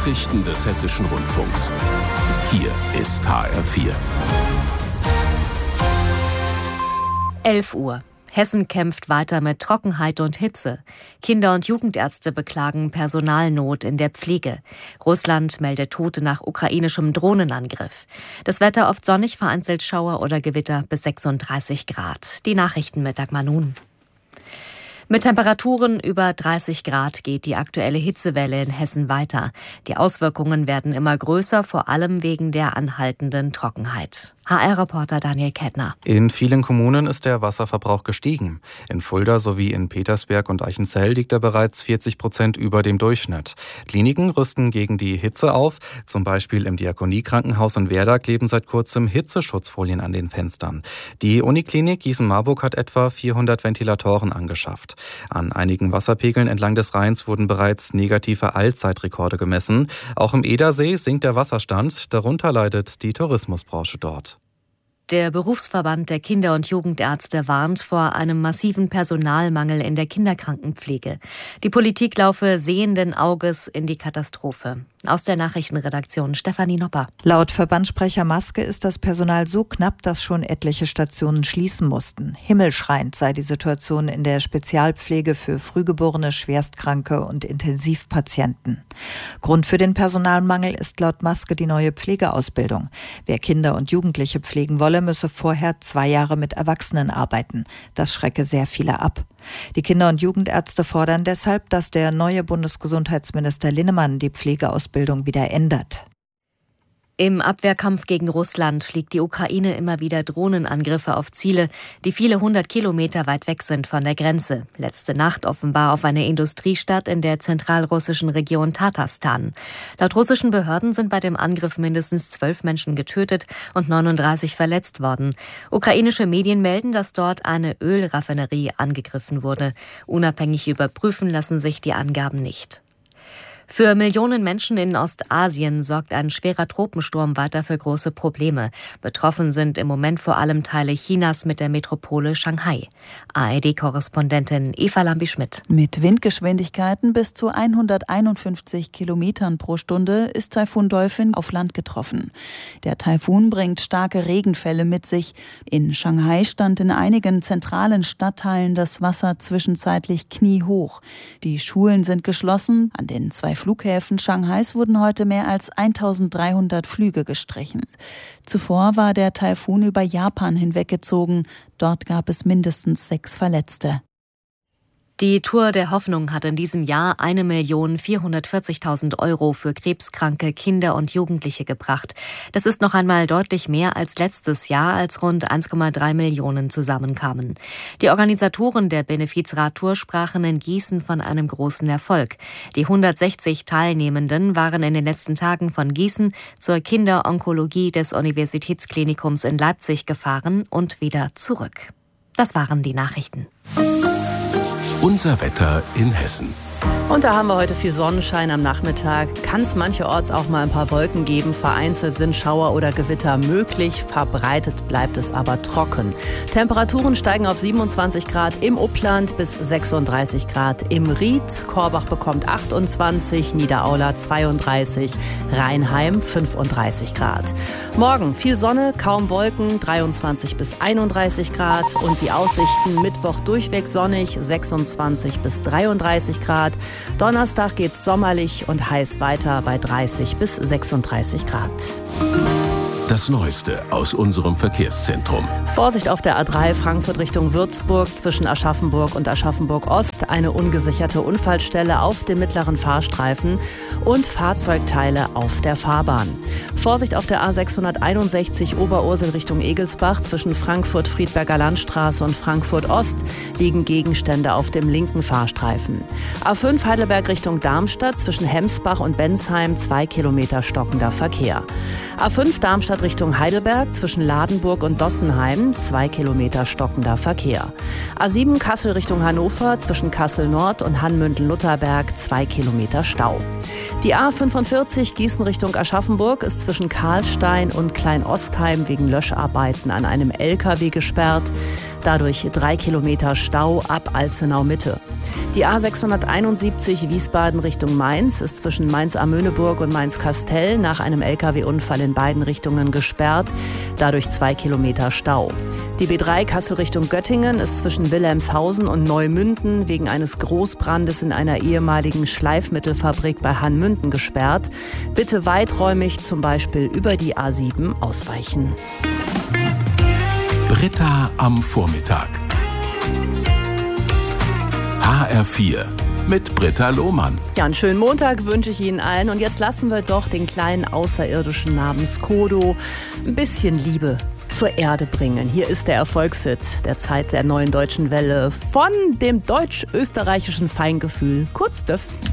Nachrichten des Hessischen Rundfunks. Hier ist HR4. 11 Uhr. Hessen kämpft weiter mit Trockenheit und Hitze. Kinder- und Jugendärzte beklagen Personalnot in der Pflege. Russland meldet Tote nach ukrainischem Drohnenangriff. Das Wetter oft sonnig, vereinzelt Schauer oder Gewitter bis 36 Grad. Die Nachrichten mit Dagmar Nun. Mit Temperaturen über 30 Grad geht die aktuelle Hitzewelle in Hessen weiter. Die Auswirkungen werden immer größer, vor allem wegen der anhaltenden Trockenheit. HR-Reporter Daniel Kettner. In vielen Kommunen ist der Wasserverbrauch gestiegen. In Fulda sowie in Petersberg und Eichenzell liegt er bereits 40% über dem Durchschnitt. Kliniken rüsten gegen die Hitze auf. Zum Beispiel im Diakoniekrankenhaus in Werder kleben seit kurzem Hitzeschutzfolien an den Fenstern. Die Uniklinik Gießen-Marburg hat etwa 400 Ventilatoren angeschafft. An einigen Wasserpegeln entlang des Rheins wurden bereits negative Allzeitrekorde gemessen. Auch im Edersee sinkt der Wasserstand. Darunter leidet die Tourismusbranche dort. Der Berufsverband der Kinder- und Jugendärzte warnt vor einem massiven Personalmangel in der Kinderkrankenpflege. Die Politik laufe sehenden Auges in die Katastrophe. Aus der Nachrichtenredaktion Stefanie Nopper. Laut Verbandssprecher Maske ist das Personal so knapp, dass schon etliche Stationen schließen mussten. Himmelschreiend sei die Situation in der Spezialpflege für Frühgeborene, Schwerstkranke und Intensivpatienten. Grund für den Personalmangel ist laut Maske die neue Pflegeausbildung. Wer Kinder und Jugendliche pflegen wolle, müsse vorher 2 Jahre mit Erwachsenen arbeiten. Das schrecke sehr viele ab. Die Kinder- und Jugendärzte fordern deshalb, dass der neue Bundesgesundheitsminister Linnemann die Pflegeausbildung wieder ändert. Im Abwehrkampf gegen Russland fliegt die Ukraine immer wieder Drohnenangriffe auf Ziele, die viele 100 Kilometer weit weg sind von der Grenze. Letzte Nacht offenbar auf eine Industriestadt in der zentralrussischen Region Tatarstan. Laut russischen Behörden sind bei dem Angriff mindestens 12 Menschen getötet und 39 verletzt worden. Ukrainische Medien melden, dass dort eine Ölraffinerie angegriffen wurde. Unabhängig überprüfen lassen sich die Angaben nicht. Für Millionen Menschen in Ostasien sorgt ein schwerer Tropensturm weiter für große Probleme. Betroffen sind im Moment vor allem Teile Chinas mit der Metropole Shanghai. ARD-Korrespondentin Eva Lambi-Schmidt. Mit Windgeschwindigkeiten bis zu 151 Kilometern pro Stunde ist Taifun Dolphin auf Land getroffen. Der Taifun bringt starke Regenfälle mit sich. In Shanghai stand in einigen zentralen Stadtteilen das Wasser zwischenzeitlich kniehoch. Die Schulen sind geschlossen. An den 2 Flughäfen Shanghais wurden heute mehr als 1300 Flüge gestrichen. Zuvor war der Taifun über Japan hinweggezogen. Dort gab es mindestens 6 Verletzte. Die Tour der Hoffnung hat in diesem Jahr 1.440.000 € für krebskranke Kinder und Jugendliche gebracht. Das ist noch einmal deutlich mehr als letztes Jahr, als rund 1,3 Millionen zusammenkamen. Die Organisatoren der Benefizradtour sprachen in Gießen von einem großen Erfolg. Die 160 Teilnehmenden waren in den letzten Tagen von Gießen zur Kinderonkologie des Universitätsklinikums in Leipzig gefahren und wieder zurück. Das waren die Nachrichten. Unser Wetter in Hessen. Und da haben wir heute viel Sonnenschein am Nachmittag. Kann es mancherorts auch mal ein paar Wolken geben. Vereinzelt sind Schauer oder Gewitter möglich. Verbreitet bleibt es aber trocken. Temperaturen steigen auf 27 Grad im Upland bis 36 Grad im Ried. Korbach bekommt 28, Niederaula 32, Rheinheim 35 Grad. Morgen viel Sonne, kaum Wolken, 23 bis 31 Grad. Und die Aussichten Mittwoch durchweg sonnig, 26 bis 33 Grad. Donnerstag geht's sommerlich und heiß weiter bei 30 bis 36 Grad. Das Neueste aus unserem Verkehrszentrum. Vorsicht auf der A3 Frankfurt Richtung Würzburg zwischen Aschaffenburg und Aschaffenburg-Ost. Eine ungesicherte Unfallstelle auf dem mittleren Fahrstreifen und Fahrzeugteile auf der Fahrbahn. Vorsicht auf der A661 Oberursel Richtung Egelsbach zwischen Frankfurt-Friedberger Landstraße und Frankfurt-Ost liegen Gegenstände auf dem linken Fahrstreifen. A5 Heidelberg Richtung Darmstadt zwischen Hemsbach und Bensheim 2 Kilometer stockender Verkehr. A5 Darmstadt Richtung Heidelberg zwischen Ladenburg und Dossenheim 2 Kilometer stockender Verkehr. A7 Kassel Richtung Hannover zwischen Kassel Nord und Hanmünden-Lutherberg 2 Kilometer Stau. Die A45 Gießen Richtung Aschaffenburg ist zwischen Karlstein und Kleinostheim wegen Löscharbeiten an einem LKW gesperrt. Dadurch 3 Kilometer Stau ab Alzenau Mitte. Die A671 Wiesbaden Richtung Mainz ist zwischen Mainz-Amöneburg und Mainz-Kastel nach einem LKW-Unfall in beiden Richtungen gesperrt. Dadurch 2 Kilometer Stau. Die B3 Kassel Richtung Göttingen ist zwischen Wilhelmshausen und Neumünden wegen eines Großbrandes in einer ehemaligen Schleifmittelfabrik bei Hannmünden gesperrt. Bitte weiträumig zum Beispiel über die A7 ausweichen. Britta am Vormittag. HR4 mit Britta Lohmann. Ja, einen schönen Montag wünsche ich Ihnen allen. Und jetzt lassen wir doch den kleinen Außerirdischen namens Kodo ein bisschen Liebe zur Erde bringen. Hier ist der Erfolgshit der Zeit der neuen deutschen Welle von dem deutsch-österreichischen Feingefühl, kurz Döff.